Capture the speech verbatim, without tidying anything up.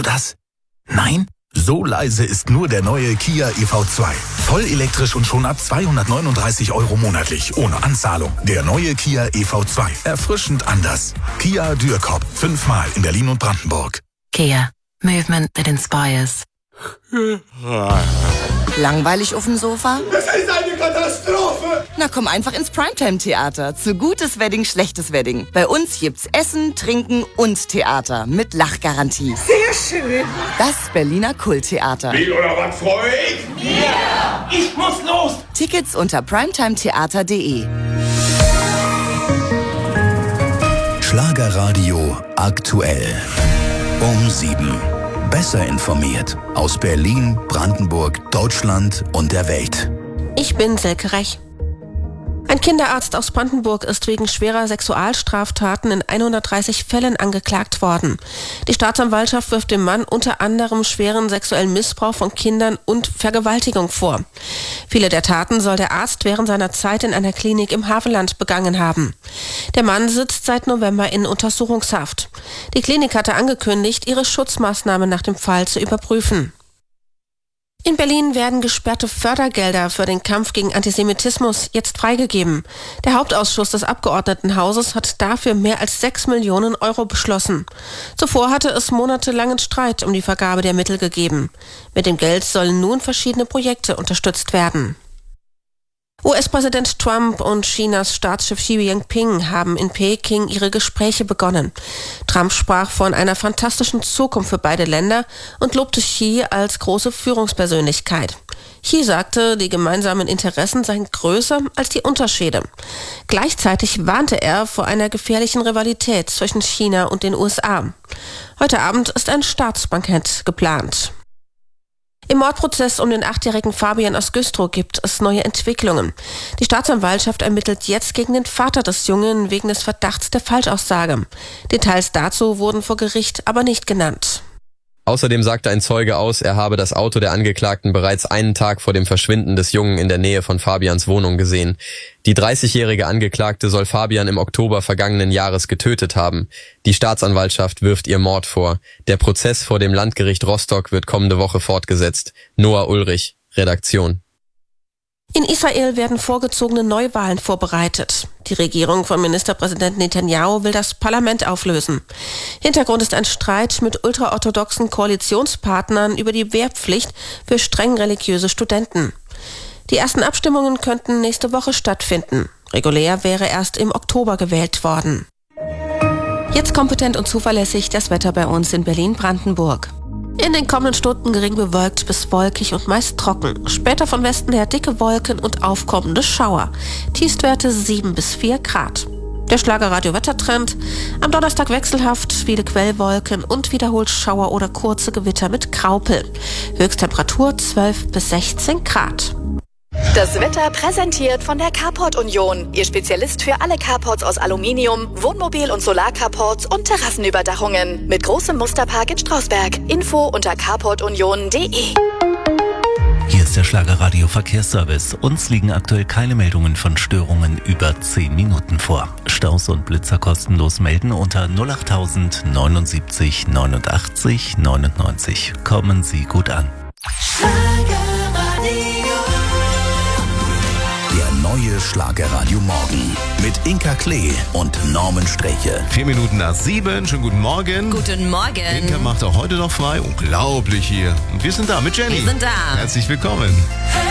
du das? Nein? So leise ist nur der neue Kia E V zwei. Voll elektrisch und schon ab zweihundertneununddreißig Euro monatlich, ohne Anzahlung. Der neue Kia E V zwei. Erfrischend anders. Kia Dürkop. Fünfmal in Berlin und Brandenburg. Kia. Movement that inspires. Langweilig auf dem Sofa? Das ist eine Katastrophe! Na komm einfach ins Primetime-Theater. Zu gutes Wedding, schlechtes Wedding. Bei uns gibt's Essen, Trinken und Theater mit Lachgarantie. Sehr schön! Das Berliner Kulttheater. Wie oder was freu ich? Ja! Ich muss los! Tickets unter primetimetheater punkt de. Schlagerradio aktuell. Um sieben. Besser informiert aus Berlin, Brandenburg, Deutschland und der Welt. Ich bin Silke Rech. Ein Kinderarzt aus Brandenburg ist wegen schwerer Sexualstraftaten in hundertdreißig Fällen angeklagt worden. Die Staatsanwaltschaft wirft dem Mann unter anderem schweren sexuellen Missbrauch von Kindern und Vergewaltigung vor. Viele der Taten soll der Arzt während seiner Zeit in einer Klinik im Havelland begangen haben. Der Mann sitzt seit November in Untersuchungshaft. Die Klinik hatte angekündigt, ihre Schutzmaßnahmen nach dem Fall zu überprüfen. In Berlin werden gesperrte Fördergelder für den Kampf gegen Antisemitismus jetzt freigegeben. Der Hauptausschuss des Abgeordnetenhauses hat dafür mehr als sechs Millionen Euro beschlossen. Zuvor hatte es monatelangen Streit um die Vergabe der Mittel gegeben. Mit dem Geld sollen nun verschiedene Projekte unterstützt werden. U S-Präsident Trump und Chinas Staatschef Xi Jinping haben in Peking ihre Gespräche begonnen. Trump sprach von einer fantastischen Zukunft für beide Länder und lobte Xi als große Führungspersönlichkeit. Xi sagte, die gemeinsamen Interessen seien größer als die Unterschiede. Gleichzeitig warnte er vor einer gefährlichen Rivalität zwischen China und den U S A. Heute Abend ist ein Staatsbankett geplant. Im Mordprozess um den achtjährigen Fabian aus Güstrow gibt es neue Entwicklungen. Die Staatsanwaltschaft ermittelt jetzt gegen den Vater des Jungen wegen des Verdachts der Falschaussage. Details dazu wurden vor Gericht aber nicht genannt. Außerdem sagte ein Zeuge aus, er habe das Auto der Angeklagten bereits einen Tag vor dem Verschwinden des Jungen in der Nähe von Fabians Wohnung gesehen. Die dreißigjährige Angeklagte soll Fabian im Oktober vergangenen Jahres getötet haben. Die Staatsanwaltschaft wirft ihr Mord vor. Der Prozess vor dem Landgericht Rostock wird kommende Woche fortgesetzt. Noah Ulrich, Redaktion. In Israel werden vorgezogene Neuwahlen vorbereitet. Die Regierung von Ministerpräsident Netanyahu will das Parlament auflösen. Hintergrund ist ein Streit mit ultraorthodoxen Koalitionspartnern über die Wehrpflicht für streng religiöse Studenten. Die ersten Abstimmungen könnten nächste Woche stattfinden. Regulär wäre erst im Oktober gewählt worden. Jetzt kompetent und zuverlässig das Wetter bei uns in Berlin-Brandenburg. In den kommenden Stunden gering bewölkt bis wolkig und meist trocken. Später von Westen her dicke Wolken und aufkommende Schauer. Tiefstwerte sieben bis vier Grad. Der Schlagerradio-Wettertrend. Am Donnerstag wechselhaft, viele Quellwolken und wiederholt Schauer oder kurze Gewitter mit Graupel. Höchsttemperatur zwölf bis sechzehn Grad. Das Wetter präsentiert von der Carport Union. Ihr Spezialist für alle Carports aus Aluminium, Wohnmobil- und Solarcarports und Terrassenüberdachungen. Mit großem Musterpark in Strausberg. Info unter carport union punkt de. Hier ist der Schlagerradio Verkehrsservice. Uns liegen aktuell keine Meldungen von Störungen über zehn Minuten vor. Staus und Blitzer kostenlos melden unter null acht neunundsiebzig neunundachtzig neunundneunzig. Kommen Sie gut an. Neue Schlagerradio Morgen mit Inka Klee und Norman Streche. Vier Minuten nach sieben. Schönen guten Morgen. Guten Morgen. Inka macht auch heute noch frei. Unglaublich hier. Und wir sind da mit Jenny. Wir sind da. Herzlich willkommen.